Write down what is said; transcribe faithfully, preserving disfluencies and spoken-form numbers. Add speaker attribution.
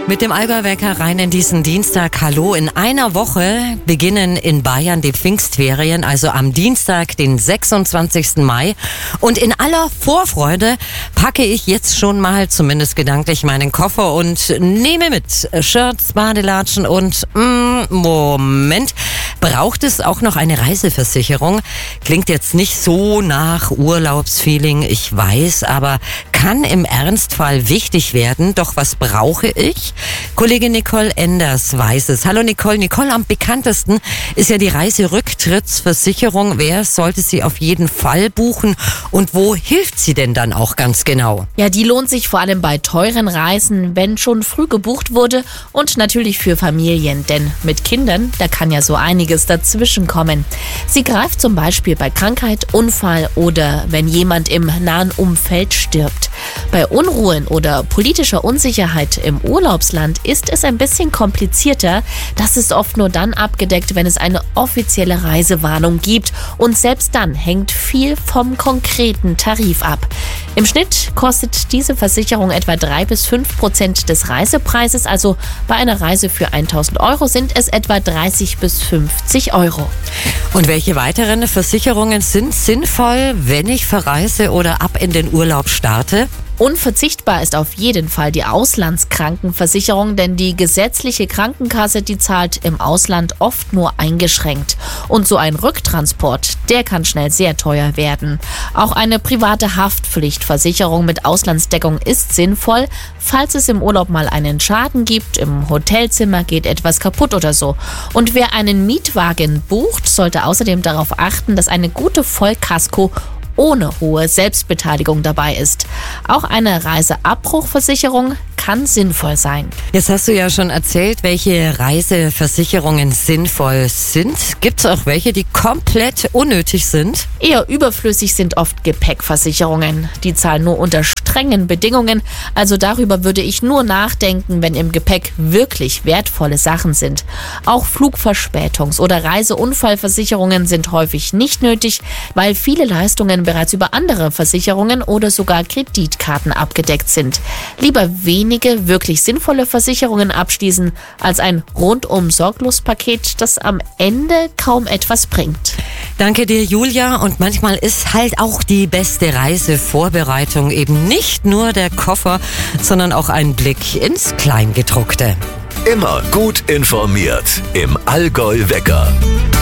Speaker 1: Mit dem Allgäu-Wecker rein in diesen Dienstag. Hallo, in einer Woche beginnen in Bayern die Pfingstferien, also am Dienstag, den sechsundzwanzigsten Mai. Und in aller Vorfreude packe ich jetzt schon mal, zumindest gedanklich, meinen Koffer und nehme mit Shirts, Badelatschen und, mm, Moment, braucht es auch noch eine Reiseversicherung? Klingt jetzt nicht so nach Urlaubsfeeling, ich weiß, aber kann im Ernstfall wichtig werden. Doch was brauche ich? Kollegin Nicole Enders weiß es. Hallo Nicole. Nicole, am bekanntesten ist ja die Reiserücktrittsversicherung. Wer sollte sie auf jeden Fall buchen und wo hilft sie denn dann auch ganz genau?
Speaker 2: Ja, die lohnt sich vor allem bei teuren Reisen, wenn schon früh gebucht wurde, und natürlich für Familien, denn mit Kindern, da kann ja so einiges dazwischen kommen. Sie greift zum Beispiel bei Krankheit, Unfall oder wenn jemand im nahen Umfeld stirbt. Bei Unruhen oder politischer Unsicherheit im Urlaubsland ist es ein bisschen komplizierter. Das ist oft nur dann abgedeckt, wenn es eine offizielle Reisewarnung gibt. Und selbst dann hängt viel vom konkreten Tarif ab. Im Schnitt kostet diese Versicherung etwa drei bis fünf Prozent des Reisepreises. Also bei einer Reise für tausend Euro sind es etwa dreißig bis fünfzig Euro.
Speaker 1: Und welche weiteren Versicherungen sind sinnvoll, wenn ich verreise oder ab in den Urlaub starte?
Speaker 2: Unverzichtbar ist auf jeden Fall die Auslandskrankenversicherung, denn die gesetzliche Krankenkasse, die zahlt im Ausland oft nur eingeschränkt. Und so ein Rücktransport, der kann schnell sehr teuer werden. Auch eine private Haftpflichtversicherung mit Auslandsdeckung ist sinnvoll, falls es im Urlaub mal einen Schaden gibt, im Hotelzimmer geht etwas kaputt oder so. Und wer einen Mietwagen bucht, sollte außerdem darauf achten, dass eine gute Vollkasko ohne hohe Selbstbeteiligung dabei ist. Auch eine Reiseabbruchversicherung kann sinnvoll sein.
Speaker 1: Jetzt hast du ja schon erzählt, welche Reiseversicherungen sinnvoll sind. Gibt es auch welche, die komplett unnötig sind?
Speaker 2: Eher überflüssig sind oft Gepäckversicherungen. Die zahlen nur unter strengen Bedingungen. Also darüber würde ich nur nachdenken, wenn im Gepäck wirklich wertvolle Sachen sind. Auch Flugverspätungs- oder Reiseunfallversicherungen sind häufig nicht nötig, weil viele Leistungen bereits über andere Versicherungen oder sogar Kreditkarten abgedeckt sind. Lieber wenige wirklich sinnvolle Versicherungen abschließen, als ein Rundum-Sorglos-Paket, das am Ende kaum etwas bringt.
Speaker 1: Danke dir, Julia. Und manchmal ist halt auch die beste Reisevorbereitung eben nicht nur der Koffer, sondern auch ein Blick ins Kleingedruckte.
Speaker 3: Immer gut informiert im Allgäu-Wecker.